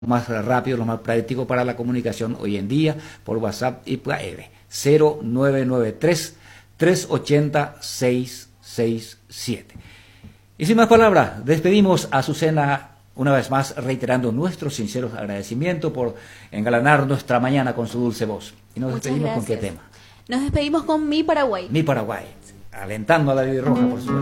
más rápido, lo más práctico para la comunicación hoy en día por WhatsApp y por 0993 380 667. Y sin más palabras, despedimos a Azucena una vez más reiterando nuestro sincero agradecimiento por engalanar nuestra mañana con su dulce voz. Y nos despedimos con qué tema. Nos despedimos con Mi Paraguay. Mi Paraguay, alentando a la Roja, por supuesto.